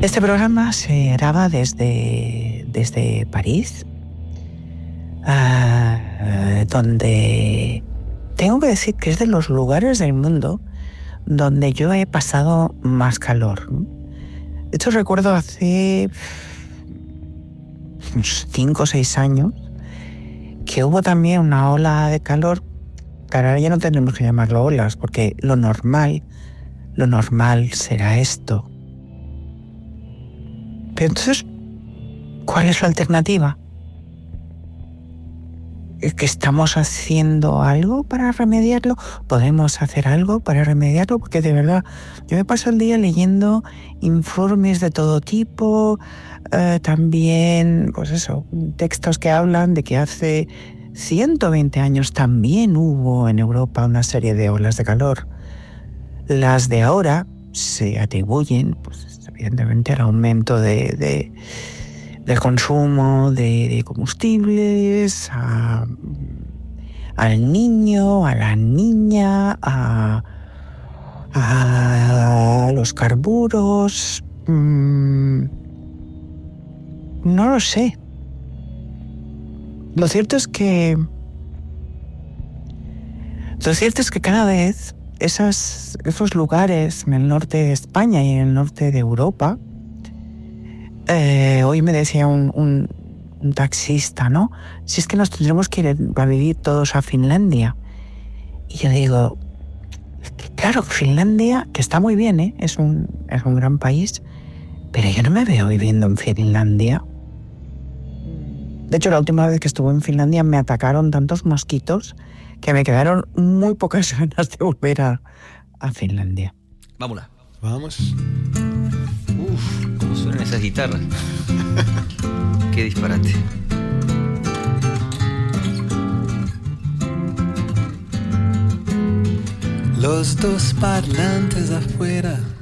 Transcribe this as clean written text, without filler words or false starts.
Este programa se graba desde París, donde tengo que decir que es de los lugares del mundo donde yo he pasado más calor. De hecho, recuerdo hace unos 5 o 6 años que hubo también una ola de calor, que ahora ya no tenemos que llamarlo olas, porque lo normal será esto. Pero entonces, ¿cuál es la alternativa? ¿Es que estamos haciendo algo para remediarlo? ¿Podemos hacer algo para remediarlo? Porque de verdad, yo me paso el día leyendo informes de todo tipo, también, pues eso, textos que hablan de que hace 120 años también hubo en Europa una serie de olas de calor. Las de ahora se atribuyen, pues evidentemente, al aumento del consumo de combustibles, al niño, a la niña, a los carburos. No lo sé. Lo cierto es que cada vez esos lugares en el norte de España y en el norte de Europa, hoy me decía un taxista, ¿no? Si es que nos tendremos que ir a vivir todos a Finlandia. Y yo digo, claro, Finlandia, que está muy bien, ¿eh? Es un gran país, pero yo no me veo viviendo en Finlandia. De hecho, la última vez que estuve en Finlandia me atacaron tantos mosquitos que me quedaron muy pocas ganas de volver a Finlandia. Vámonos. Vamos. Uf, cómo suenan esas guitarras. Qué disparate. Los dos parlantes afuera